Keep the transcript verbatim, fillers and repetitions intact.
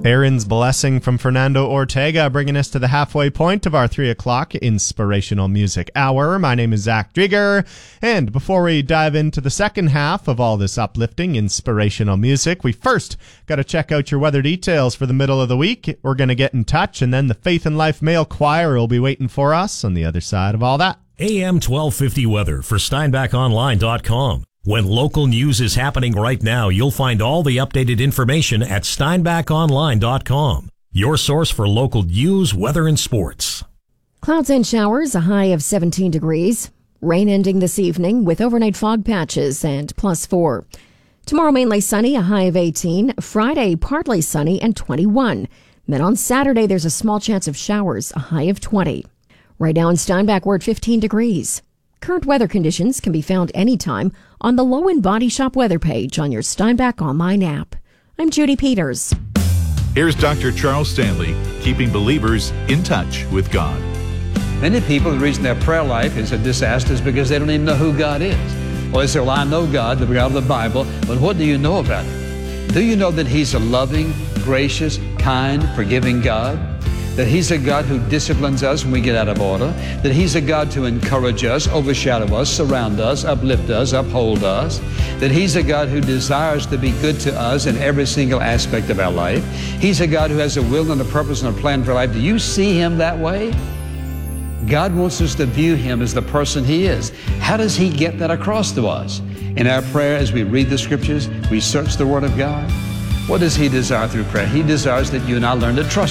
Aaron's Blessing from Fernando Ortega, bringing us to the halfway point of our three o'clock Inspirational Music Hour. My name is Zach Drieger, and before we dive into the second half of all this uplifting, inspirational music, we first got to check out your weather details for the middle of the week. We're going to get in touch, and then the Faith and Life Male Choir will be waiting for us on the other side of all that. A M twelve fifty weather for Steinbach Online dot com. When local news is happening right now, you'll find all the updated information at Steinbach Online dot com, your source for local news, weather, and sports. Clouds and showers, a high of seventeen degrees. Rain ending this evening with overnight fog patches and plus four. Tomorrow mainly sunny, a high of eighteen. Friday partly sunny and twenty-one. Then on Saturday there's a small chance of showers, a high of twenty. Right now in Steinbach we're at fifteen degrees. Current weather conditions can be found anytime on the Low End Body Shop weather page on your Steinbach Online app. I'm Judy Peters. Here's Doctor Charles Stanley, keeping believers in touch with God. Many people, the reason their prayer life is a disaster is because they don't even know who God is. Well, they say, well, I know God, the God of the Bible, but what do you know about Him? Do you know that He's a loving, gracious, kind, forgiving God? That He's a God who disciplines us when we get out of order, that He's a God to encourage us, overshadow us, surround us, uplift us, uphold us, that He's a God who desires to be good to us in every single aspect of our life. He's a God who has a will and a purpose and a plan for life. Do you see Him that way? God wants us to view Him as the person He is. How does He get that across to us? In our prayer, as we read the Scriptures, we search the Word of God. What does He desire through prayer? He desires that you and I learn to trust